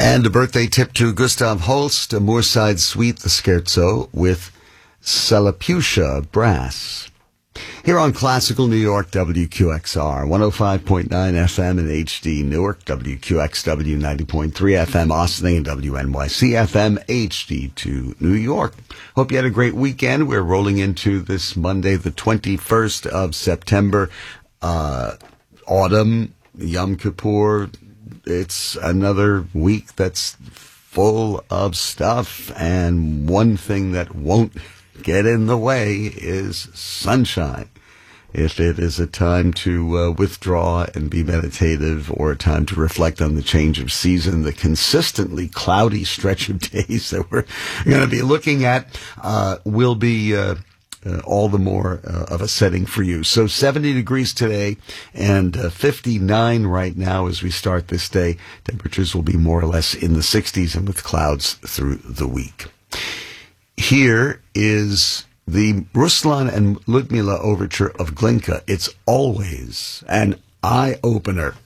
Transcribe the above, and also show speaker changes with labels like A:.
A: And a birthday tip to Gustav Holst, a Moorside Suite, the Scherzo with Selapucia Brass. Here on Classical New York, WQXR, 105.9 FM in HD Newark, WQXW 90.3 FM Austin, and WNYC FM HD2 New York. Hope you had a great weekend. We're rolling into this Monday, the 21st of September. Autumn, Yom Kippur. It's another week that's full of stuff, and one thing that won't get in the way is sunshine. If it is a time to withdraw and be meditative, or a time to reflect on the change of season, the consistently cloudy stretch of days that we're going to be looking at will be all the more of a setting for you. So 70 degrees today and 59 right now as we start this day. Temperatures will be more or less in the 60s and with clouds through the week. Here is the Ruslan and Ludmila overture of Glinka. It's always an eye-opener.